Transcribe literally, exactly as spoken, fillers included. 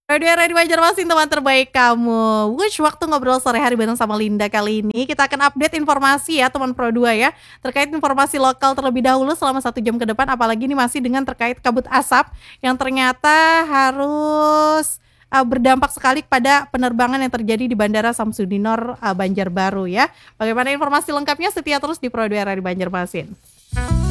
Radio R A di Banjarmasin, teman terbaik kamu. Wush, waktu ngobrol sore hari bareng sama Linda kali ini, kita akan update informasi ya teman Pro dua ya, terkait informasi lokal terlebih dahulu selama satu jam ke depan, apalagi ini masih dengan terkait kabut asap yang ternyata harus, eee, berdampak sekali pada penerbangan yang terjadi di Bandara Samsudinor, eee, Banjarbaru ya. Bagaimana informasi lengkapnya setia terus di Pro dua R A di Banjarmasin.